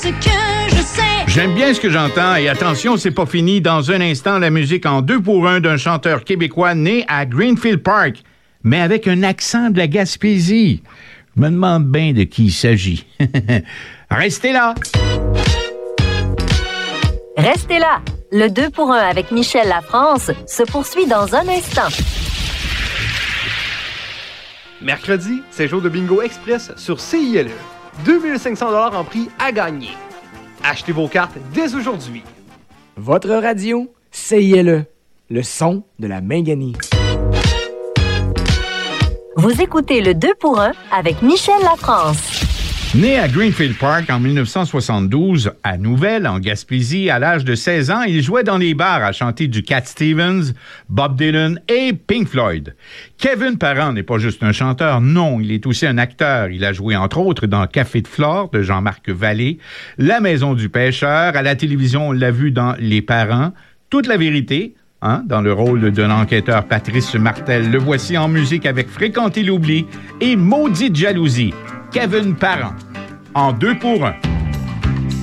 ce que je sais. J'aime bien ce que j'entends et attention, c'est pas fini. Dans un instant, la musique en 2 pour 1 d'un chanteur québécois né à Greenfield Park, mais avec un accent de la Gaspésie. Je me demande bien de qui il s'agit. Restez là! Restez là! Le 2 pour 1 avec Michel Lafrance se poursuit dans un instant. Mercredi, c'est jour de bingo express sur CILE. 2500 $ en prix à gagner. Achetez vos cartes dès aujourd'hui. Votre radio, CILE, le son de la Minganie. Vous écoutez le 2 pour 1 avec Michel Lafrance. Né à Greenfield Park en 1972, à Nouvelle, en Gaspésie, à l'âge de 16 ans, il jouait dans les bars à chanter du Cat Stevens, Bob Dylan et Pink Floyd. Kevin Parent n'est pas juste un chanteur, non, il est aussi un acteur. Il a joué entre autres dans Café de Flore de Jean-Marc Vallée, La Maison du Pêcheur, à la télévision on l'a vu dans Les Parents, Toute la vérité, dans le rôle de l'enquêteur Patrice Martel. Le voici en musique avec Fréquenter l'oubli et Maudite jalousie. Kevin Parent, en 2 pour 1.